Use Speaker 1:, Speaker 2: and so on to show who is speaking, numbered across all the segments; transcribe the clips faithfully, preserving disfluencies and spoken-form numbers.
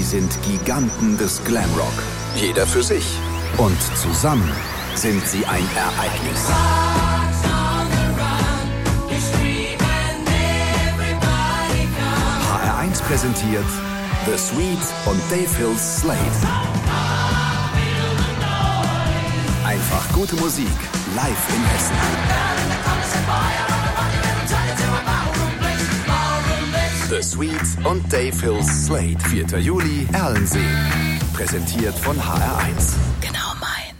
Speaker 1: sind Giganten des Glamrock. Jeder für sich. Und zusammen sind sie ein Ereignis. H R eins präsentiert The Sweet und Dave Hills Slate. Einfach gute Musik, live in Hessen. The Sweet und Dave Hills Slate. vierter Juli, Erlensee. Präsentiert von H R eins.
Speaker 2: Genau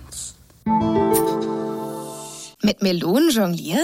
Speaker 2: meins. Mit Melonen jonglieren?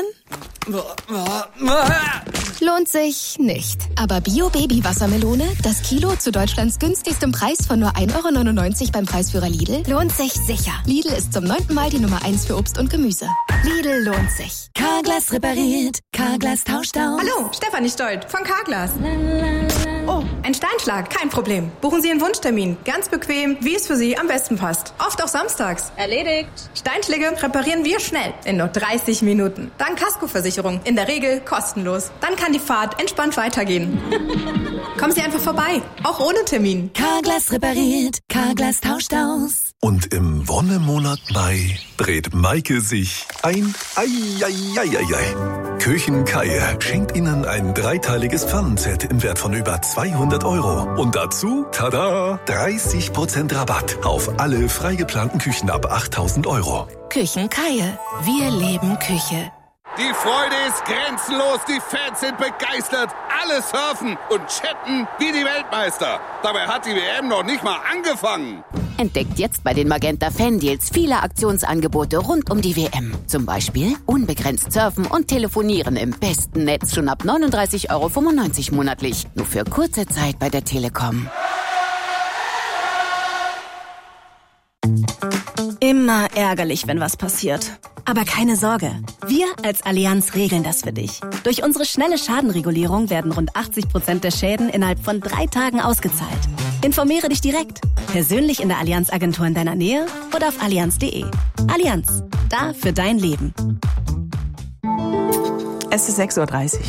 Speaker 2: Lohnt sich nicht. Aber Bio-Baby-Wassermelone, das Kilo zu Deutschlands günstigstem Preis von nur ein Euro neunundneunzig beim Preisführer Lidl, lohnt sich sicher. Lidl ist zum neunten Mal die Nummer eins für Obst und Gemüse. Lidl lohnt sich.
Speaker 3: Carglass repariert, Carglass tauscht aus.
Speaker 4: Hallo, Stefanie Stolt von Carglass. Oh, ein Steinschlag, kein Problem. Buchen Sie einen Wunschtermin. Ganz bequem, wie es für Sie am besten passt. Oft auch samstags.
Speaker 5: Erledigt.
Speaker 4: Steinschläge reparieren wir schnell, in nur dreißig Minuten. Dank Kaskoversicherung, in der Regel kostenlos. Dann kann die Fahrt entspannt weitergehen. Kommen Sie einfach vorbei, auch ohne Termin.
Speaker 3: Carglass repariert, Carglass tauscht aus.
Speaker 6: Und im Wonnemonat Mai dreht Maike sich ein Eieieiei. Küchenkeier schenkt Ihnen ein dreiteiliges Pfannenset im Wert von über zweihundert Euro. Und dazu, tada, dreißig Prozent Rabatt auf alle frei geplanten Küchen ab achttausend Euro.
Speaker 2: Küchenkeier. Wir leben Küche.
Speaker 7: Die Freude ist grenzenlos, die Fans sind begeistert, alle surfen und chatten wie die Weltmeister. Dabei hat die W M noch nicht mal angefangen.
Speaker 8: Entdeckt jetzt bei den Magenta Fan-Deals viele Aktionsangebote rund um die W M. Zum Beispiel unbegrenzt surfen und telefonieren im besten Netz schon ab neununddreißig Euro fünfundneunzig monatlich. Nur für kurze Zeit bei der Telekom.
Speaker 9: Immer ärgerlich, wenn was passiert. Aber keine Sorge, wir als Allianz regeln das für dich. Durch unsere schnelle Schadenregulierung werden rund achtzig Prozent der Schäden innerhalb von drei Tagen ausgezahlt. Informiere dich direkt, persönlich in der Allianz-Agentur in deiner Nähe oder auf allianz punkt de. Allianz, da für dein Leben.
Speaker 10: Es ist sechs Uhr dreißig.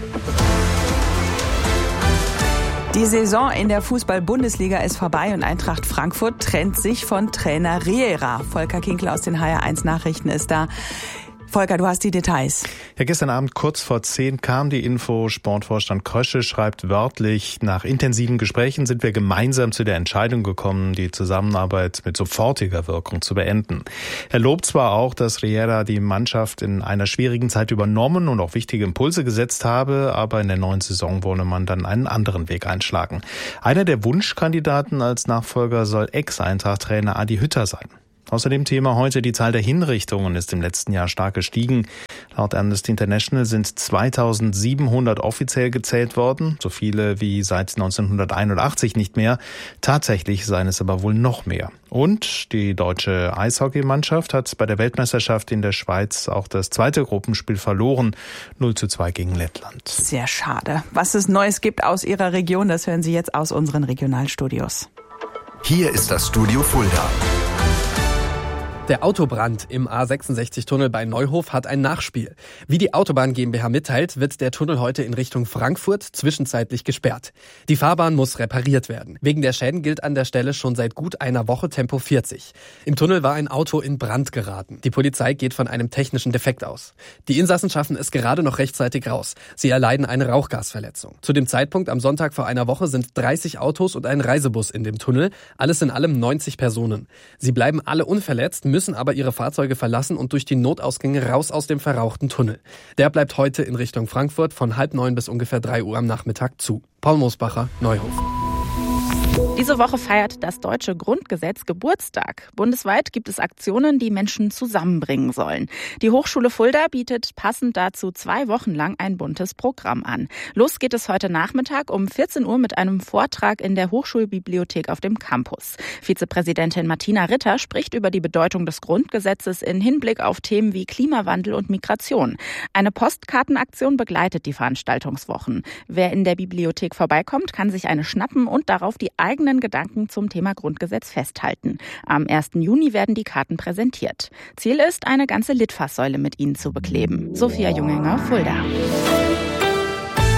Speaker 10: Die Saison in der Fußball-Bundesliga ist vorbei und Eintracht Frankfurt trennt sich von Trainer Riera. Volker Kinkel aus den H R eins Nachrichten ist da. Volker, du hast die Details.
Speaker 11: Ja, gestern Abend kurz vor zehn kam die Info. Sportvorstand Krösche schreibt wörtlich: Nach intensiven Gesprächen sind wir gemeinsam zu der Entscheidung gekommen, die Zusammenarbeit mit sofortiger Wirkung zu beenden. Er lobt zwar auch, dass Riera die Mannschaft in einer schwierigen Zeit übernommen und auch wichtige Impulse gesetzt habe, aber in der neuen Saison wolle man dann einen anderen Weg einschlagen. Einer der Wunschkandidaten als Nachfolger soll Ex-Eintracht-Trainer Adi Hütter sein. Außerdem Thema heute: Die Zahl der Hinrichtungen ist im letzten Jahr stark gestiegen. Laut Amnesty International sind zweitausendsiebenhundert offiziell gezählt worden, so viele wie seit neunzehnhunderteinundachtzig nicht mehr. Tatsächlich seien es aber wohl noch mehr. Und die deutsche Eishockeymannschaft hat bei der Weltmeisterschaft in der Schweiz auch das zweite Gruppenspiel verloren, null zu zwei gegen Lettland.
Speaker 10: Sehr schade. Was es Neues gibt aus Ihrer Region, das hören Sie jetzt aus unseren Regionalstudios.
Speaker 1: Hier ist das Studio Fulda.
Speaker 12: Der Autobrand im A sechsundsechzig-Tunnel bei Neuhof hat ein Nachspiel. Wie die Autobahn GmbH mitteilt, wird der Tunnel heute in Richtung Frankfurt zwischenzeitlich gesperrt. Die Fahrbahn muss repariert werden. Wegen der Schäden gilt an der Stelle schon seit gut einer Woche Tempo vierzig. Im Tunnel war ein Auto in Brand geraten. Die Polizei geht von einem technischen Defekt aus. Die Insassen schaffen es gerade noch rechtzeitig raus. Sie erleiden eine Rauchgasverletzung. Zu dem Zeitpunkt am Sonntag vor einer Woche sind dreißig Autos und ein Reisebus in dem Tunnel. Alles in allem neunzig Personen. Sie bleiben alle unverletzt, müssen aber ihre Fahrzeuge verlassen und durch die Notausgänge raus aus dem verrauchten Tunnel. Der bleibt heute in Richtung Frankfurt von halb neun bis ungefähr drei Uhr am Nachmittag zu. Paul Mosbacher, Neuhof.
Speaker 5: Diese Woche feiert das deutsche Grundgesetz Geburtstag. Bundesweit gibt es Aktionen, die Menschen zusammenbringen sollen. Die Hochschule Fulda bietet passend dazu zwei Wochen lang ein buntes Programm an. Los geht es heute Nachmittag um vierzehn Uhr mit einem Vortrag in der Hochschulbibliothek auf dem Campus. Vizepräsidentin Martina Ritter spricht über die Bedeutung des Grundgesetzes in Hinblick auf Themen wie Klimawandel und Migration. Eine Postkartenaktion begleitet die Veranstaltungswochen. Wer in der Bibliothek vorbeikommt, kann sich eine schnappen und darauf die eigenen Gedanken zum Thema Grundgesetz festhalten. Am ersten Juni werden die Karten präsentiert. Ziel ist, eine ganze Litfaßsäule mit ihnen zu bekleben. Sophia Junginger, Fulda.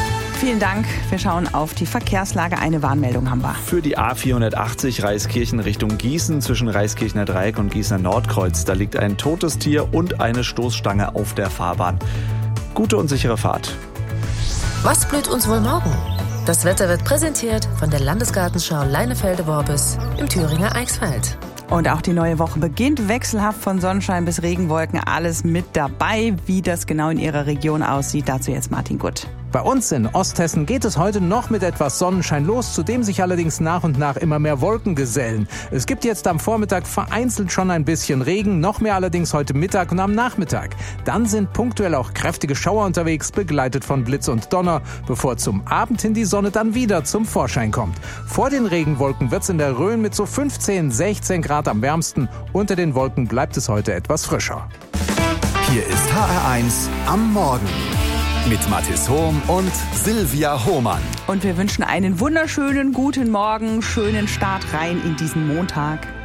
Speaker 10: vielen Dank. Wir schauen auf die Verkehrslage. Eine Warnmeldung haben wir.
Speaker 13: Für die A vierhundertachtzig Reiskirchen Richtung Gießen zwischen Reiskirchner Dreieck und Gießener Nordkreuz. Da liegt ein totes Tier und eine Stoßstange auf der Fahrbahn. Gute und sichere Fahrt.
Speaker 14: Was blüht uns wohl morgen? Das Wetter wird präsentiert von der Landesgartenschau Leinefelde-Worbis im Thüringer Eichsfeld.
Speaker 10: Und auch die neue Woche beginnt wechselhaft von Sonnenschein bis Regenwolken. Alles mit dabei. Wie das genau in Ihrer Region aussieht, dazu jetzt Martin Gutt.
Speaker 15: Bei uns in Osthessen geht es heute noch mit etwas Sonnenschein los, zu dem sich allerdings nach und nach immer mehr Wolken gesellen. Es gibt jetzt am Vormittag vereinzelt schon ein bisschen Regen, noch mehr allerdings heute Mittag und am Nachmittag. Dann sind punktuell auch kräftige Schauer unterwegs, begleitet von Blitz und Donner, bevor zum Abend hin die Sonne dann wieder zum Vorschein kommt. Vor den Regenwolken wird es in der Rhön mit so fünfzehn, sechzehn Grad am wärmsten. Unter den Wolken bleibt es heute etwas frischer.
Speaker 1: Hier ist H R eins am Morgen. Mit Mathis Hohm und Silvia Hohmann.
Speaker 10: Und wir wünschen einen wunderschönen guten Morgen, schönen Start rein in diesen Montag.